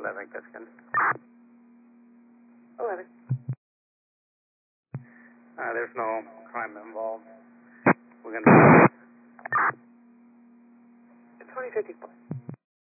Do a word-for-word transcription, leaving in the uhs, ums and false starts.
eleven, Kiskin. eleven. Uh, there's no crime involved. We're going to... twenty fifty-four.